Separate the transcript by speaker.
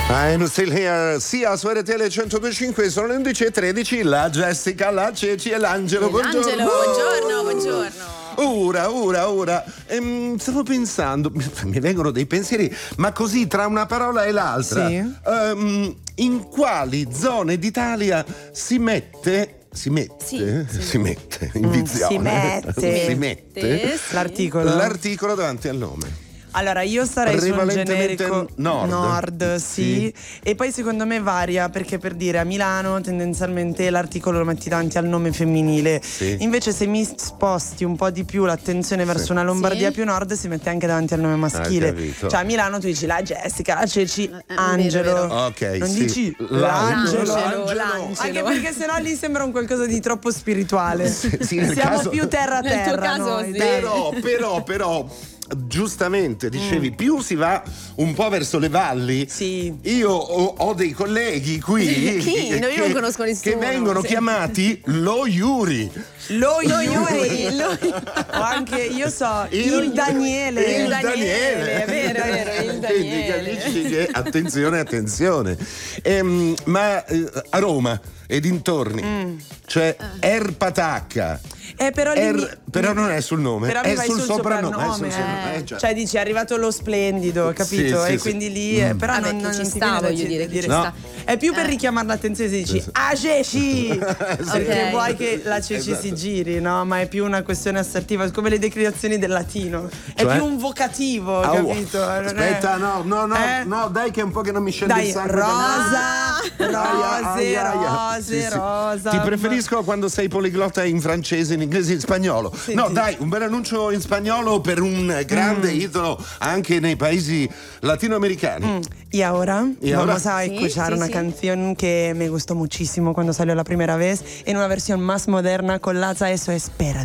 Speaker 1: I'm still here, sia su RTL 102.5, sono le 11.13, la Jessica, la Ceci e l'Angelo. Buongiorno.
Speaker 2: Angelo, buongiorno.
Speaker 1: Ora. Stavo pensando, mi vengono dei pensieri, ma così tra una parola e l'altra.
Speaker 3: Sì.
Speaker 1: In quali zone d'Italia si mette l'articolo davanti al nome?
Speaker 3: Allora, io starei su un generico
Speaker 1: nord,
Speaker 3: sì. E poi secondo me varia, perché per dire a Milano tendenzialmente l'articolo lo metti davanti al nome femminile.
Speaker 1: Sì.
Speaker 3: Invece se mi sposti un po' di più l'attenzione verso una Lombardia più nord, si mette anche davanti al nome maschile. Cioè a Milano tu dici la Jessica, la Ceci, Angelo.
Speaker 1: Vero. Ok,
Speaker 3: non dici
Speaker 1: l'Angelo.
Speaker 3: Anche perché sennò lì sembra un qualcosa di troppo spirituale.
Speaker 1: Siamo
Speaker 3: caso, più terra
Speaker 2: nel tuo caso,
Speaker 3: noi.
Speaker 1: Però giustamente dicevi, più si va un po' verso le valli.
Speaker 3: Sì.
Speaker 1: Io ho dei colleghi qui
Speaker 2: Chi? Io non conosco nessuno.
Speaker 1: che vengono chiamati lo Iuri.
Speaker 3: Lo Iuri. O anche, io so, il Daniele.
Speaker 2: Il Daniele, è vero, il
Speaker 1: Quindi
Speaker 2: Daniele.
Speaker 1: capisci che attenzione. Ma a Roma e dintorni c'è Erpatacca. Però non è sul nome,
Speaker 3: però
Speaker 1: è
Speaker 3: vai
Speaker 1: sul
Speaker 3: soprannome. Cioè dici è arrivato lo splendido, capito?
Speaker 1: Sì,
Speaker 3: e quindi lì però non
Speaker 2: ci
Speaker 3: ti
Speaker 2: sta,
Speaker 3: viene da
Speaker 2: voglio dire,
Speaker 3: dire.
Speaker 2: no.
Speaker 3: Sta. È più per richiamare l'attenzione se dici Ceci, perché vuoi che la Ceci si giri, no? Ma è più una questione assertiva, come le declinazioni del latino. È più un vocativo, capito?
Speaker 1: Aspetta, no, dai che è un po' che non mi scende il sangue.
Speaker 3: Rosa.
Speaker 1: Ti preferisco quando sei poliglotta in francese, in inglese, in spagnolo.
Speaker 3: Senti.
Speaker 1: No, dai, un bel annuncio in spagnolo per un grande idolo anche nei paesi latinoamericani.
Speaker 3: Y ahora vamos a escuchar una canción que me gustó muchísimo cuando salió la primera vez en una versión más moderna con Laza, eso Espérate.